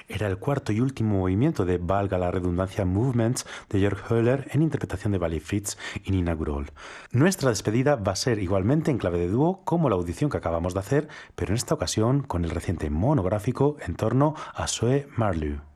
Era el cuarto y último movimiento de, valga la redundancia, Movements de Jörg Höller en interpretación de Ballet Fritz y Nina Grol. Nuestra despedida va a ser igualmente en clave de dúo como la audición que acabamos de hacer, pero en esta ocasión con el reciente monográfico en torno a Zoe Marleau.